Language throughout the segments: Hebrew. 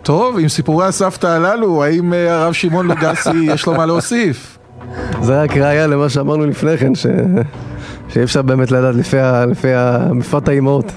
טוב, עם סיפורי הסבתא הללו, האם הרב שמעון לוגסי יש לו מה להוסיף? זה רק ראיה למה שאמרנו לפני כן, שאי אפשר באמת לדעת לפי המפת האימהות.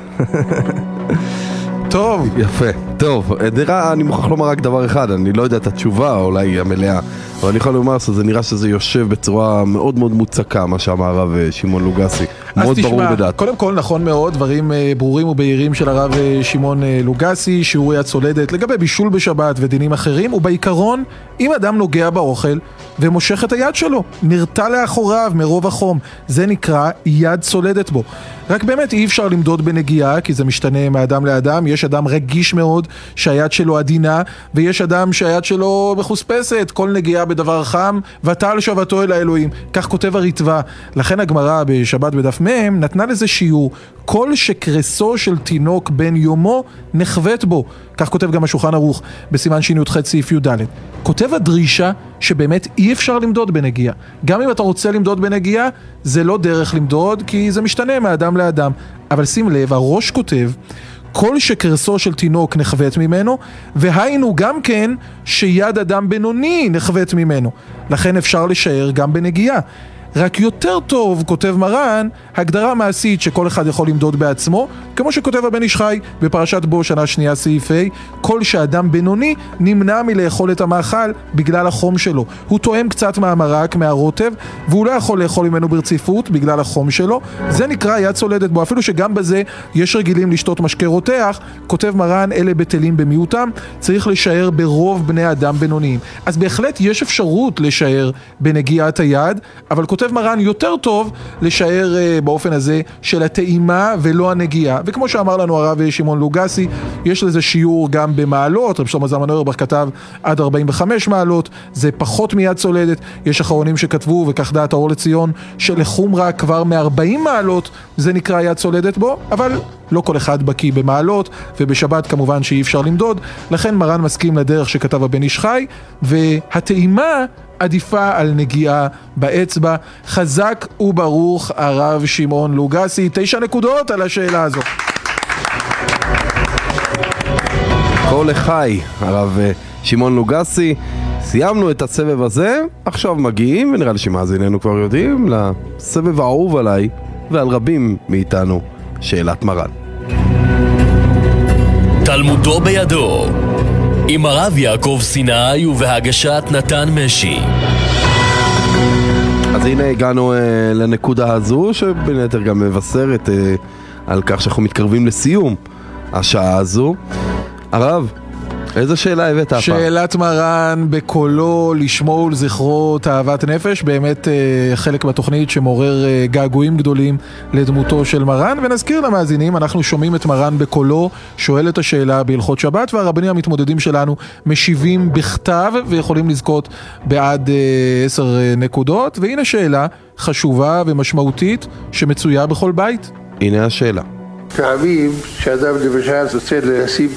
טוב. יפה. טוב, נראה, אני מוכרח לומר רק דבר אחד, אני לא יודע את התשובה, אולי המלאה, אבל אני יכול לומר שזה נראה שזה יושב בצורה מאוד מאוד מוצקה, מה שאמר הרב שמעון לוגסי. מאוד ברור בדעת. קודם כל נכון מאוד, דברים ברורים ובהירים של הרב שמעון לוגסי, שיעורי הצולדת לגבי בישול בשבת ודינים אחרים, ובעיקרון, אם אדם נוגע באוכל ומושך את היד שלו, נרתע לאחוריו מרוב החום, זה נקרא יד צולדת בו. רק באמת אי אפשר למדוד בנגיעה, כי זה משתנה מאדם לאדם. יש אדם רגיש מאוד שהיד שלו עדינה, ויש אדם שהיד שלו מחוספסת, כל נגיעה בדבר חם, ותעל שבתו אל האלוהים. כך כותב הריטב"א. לכן הגמרא בשבת בדף מ' נתנה לזה שיעור, כל שקרסו של תינוק בן יומו נחוות בו. כך כותב גם השולחן ערוך בסימן שי"ח סעיף י"ד. כותב הדרישה שבאמת אי אפשר למדוד בנגיעה. גם אם אתה רוצה למדוד בנגיעה, זה לא דרך למדוד, כי זה משתנה מאדם לאדם. אבל שים לב, הראש כותב, כל שקרסו של תינוק נחוות ממנו, והיינו גם כן שיד אדם בינוני נחוות ממנו. לכן אפשר לשער גם בנגיעה. רק יותר טוב, כותב מרן, הגדרה מעשית שכל אחד יכול למדוד בעצמו, כמו שכותב הבן איש חי בפרשת בו שנה שנייה סעיף ה', כל שאדם בינוני נמנע מלאכול את המאכל בגלל החום שלו. הוא תואם קצת מהמרק, מהרוטב, והוא לא יכול לאכול ממנו ברציפות בגלל החום שלו. זה נקרא יד צולדת בו, אפילו שגם בזה יש רגילים לשתות משקה רותח. כותב מרן, אלה בטלים במיעוטם, צריך לשער ברוב בני אדם בינוניים. אז בהחלט יש אפשרות לשער בנגיעת היד, אבל כותב מרן יותר טוב לשער באופן הזה של הטעימה ולא הנגיעה. וכמו שאמר לנו הרב שמעון לוגסי, יש לזה שיעור גם במעלות. רב שלמה זלמן אוירבך כתב עד 45 מעלות, זה פחות מיד צולדת. יש אחרונים שכתבו, וכך דעת האור לציון, שלחומרה כבר מ-40 מעלות זה נקרא יד צולדת בו, אבל לא כל אחד בקיא במעלות, ובשבת כמובן שאי אפשר למדוד. לכן מרן מסכים לדרך שכתב הבן איש חי, והטעימה עדיפה על נגיעה באצבע. חזק וברוך הרב שמעון לוגסי. 9 נקודות על השאלה הזו. כל לחי, הרב שמעון לוגסי. סיימנו את הסבב הזה, עכשיו מגיעים, ונראה לי שמאזיננו כבר יודעים, לסבב האהוב עליי ועל רבים מאיתנו, שאלת מרן. תלמודו בידו, עם הרב יעקב סיני ובהגשת נתן משי. אז הנה הגענו לנקודה הזו, שבין היתר גם מבשרת על כך שאנחנו מתקרבים לסיום השעה הזו. הרב, איזה שאלה הבאת הפעם? שאלת מרן בקולו לשמו ולזכרו תאוות נפש, באמת חלק בתוכנית שמעורר געגועים גדולים לדמותו של מרן. ונזכיר למאזינים, אנחנו שומעים את מרן בקולו שואל את השאלה בהלכות שבת, והרבנים המתמודדים שלנו משיבים בכתב ויכולים לזכות בעד 10 נקודות. והנה שאלה חשובה ומשמעותית שמצויה בכל בית. הנה השאלה. פעמים שאדם למשל רוצה לשים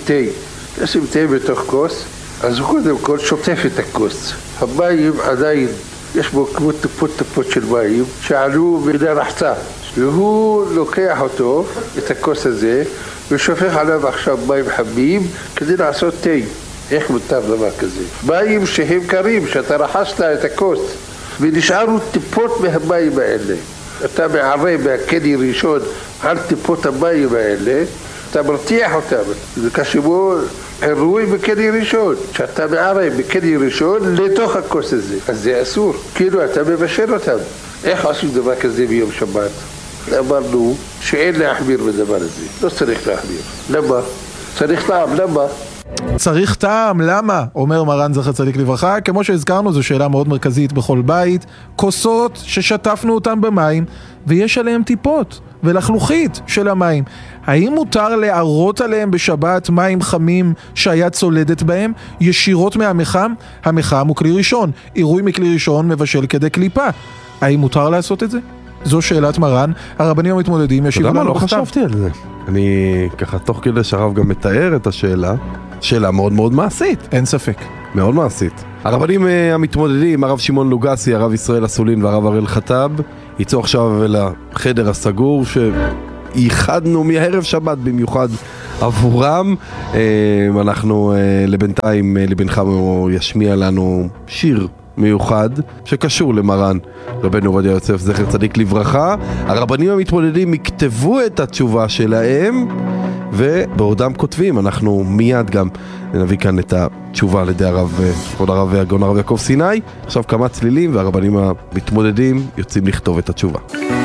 תה בתוך כוס, אז הוא קודם כל שוטף את הכוס. המים עדיין, יש בו כמו טיפות של מים שעלו מן הרחצה, והוא לוקח אותו, את הכוס הזה, ושופך עליו עכשיו מים חמים כדי לעשות תה. איך מותר דבר כזה? מים שהם קרים, שאתה רחשת את הכוס ונשארו טיפות מהמים האלה, אתה מערה מהקני ראשון על טיפות המים האלה, אתה מרתיח אותם. זה כשמו עירוי בקני ראשון, שאתה מערה בקני ראשון לתוך הכוס הזה, אז זה אסור, כאילו אתה מבשל אותם. איך עשו דבר כזה ביום שבת? אמרנו שאין להחמיר בדבר הזה, לא צריך להחמיר. למה? צריך טעם, למה? צריך טעם, למה? אומר מרן זכר צדיק לברכה. כמו שהזכרנו, זו שאלה מאוד מרכזית בכל בית. כוסות ששטפנו אותם במים ויש עליהם טיפות ולחלוכית של המים, האם מותר לערות עליהם בשבת מים חמים שהיד צולדת בהם ישירות מהמחם? המחם הוא כלי ראשון, עירוי מכלי ראשון מבשל כדי קליפה. האם מותר לעשות את זה? זו שאלת מרן. הרבנים המתמודדים ישיבו לנו בכתב. לא חשבתי על זה. אני ככה תוך כדי שהרב גם מתאר את השאלה, שאלה מאוד מאוד מעשית. אין ספק. מאוד מעשית. הרבנים המתמודדים, הרב שמעון לוגסי, הרב ישראל אסולין והרב הראל חטב, יצאו עכשיו לחדר הסגור שייחדנו מערב שבת במיוחד עבורם. אנחנו לבינתיים, לבנך ישמיע לנו שיר מיוחד שקשור למרן רבנו עובדיה יוסף זכר צדיק לברכה. הרבנים המתמודדים יכתבו את התשובה שלהם, ובעודם כותבים אנחנו מיד גם נביא כאן את התשובה על ידי כבוד הרב הגאון הרב יעקב סיני. עכשיו כמה צלילים והרבנים המתמודדים יוצאים לכתוב את התשובה.